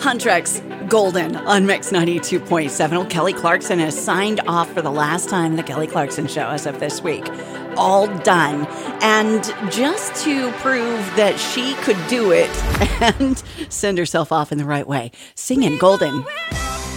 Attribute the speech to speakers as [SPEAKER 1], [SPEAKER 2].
[SPEAKER 1] Huntrix Golden on Mix 92.7. Well, Kelly Clarkson has signed off for the last time, the Kelly Clarkson Show, as of this week. All done. And just to prove that she could do it and send herself off in the right way, singing Golden.